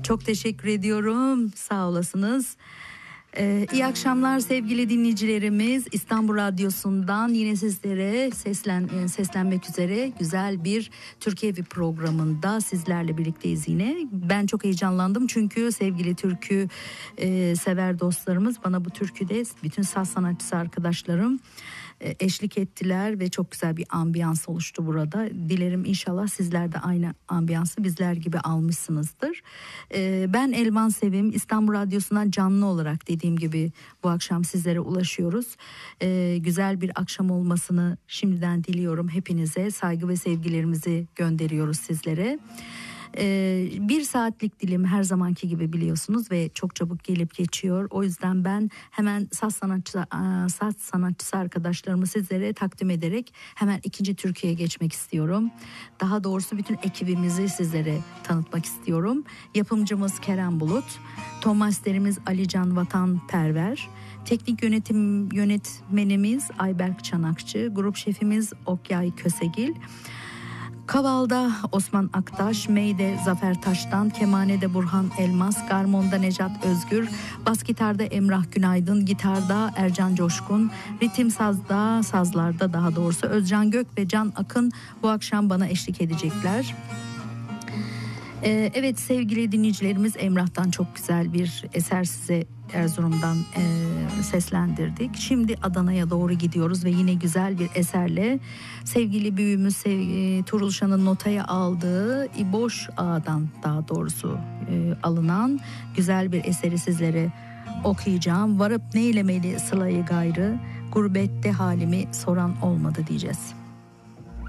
Çok teşekkür ediyorum. Sağ olasınız. İyi akşamlar sevgili dinleyicilerimiz. İstanbul Radyosu'ndan yine sizlere seslenmek üzere güzel bir Türkiye Evi programında sizlerle birlikteyiz yine. Ben çok heyecanlandım çünkü sevgili türkü sever dostlarımız bana bu türküde bütün saz sanatçısı arkadaşlarım eşlik ettiler ve çok güzel bir ambiyans oluştu burada. Dilerim inşallah sizler de aynı ambiyansı bizler gibi almışsınızdır. Ben Elvan Sevim, İstanbul Radyosu'ndan canlı olarak dediğim gibi bu akşam sizlere ulaşıyoruz. Güzel bir akşam olmasını şimdiden diliyorum hepinize. Saygı ve sevgilerimizi gönderiyoruz sizlere. Bir saatlik dilim her zamanki gibi biliyorsunuz ve çok çabuk gelip geçiyor. O yüzden ben hemen saz sanatçısı arkadaşlarımı sizlere takdim ederek hemen ikinci türküye geçmek istiyorum. Daha doğrusu bütün ekibimizi sizlere tanıtmak istiyorum. Yapımcımız Kerem Bulut, ton masterimiz Alican Vatanperver, teknik yönetmenimiz Ayberk Çanakçı, grup şefimiz Okyay Kösegil. Kaval'da Osman Aktaş, Mey'de Zafer Taş'tan, Kemanede Burhan Elmas, Garmon'da Necat Özgür, bas gitarda Emrah Günaydın, gitarda Ercan Coşkun, ritim sazlarda daha doğrusu Özcan Gök ve Can Akın bu akşam bana eşlik edecekler. Evet sevgili dinleyicilerimiz, Emrah'tan çok güzel bir eser size Erzurum'dan seslendirdik. Şimdi Adana'ya doğru gidiyoruz ve yine güzel bir eserle sevgili büyüğümüz Turulşan'ın notaya aldığı İboş Ağa'dan daha doğrusu alınan güzel bir eseri sizlere okuyacağım. Varıp neylemeli sılayı gayrı, gurbette halimi soran olmadı diyeceğiz.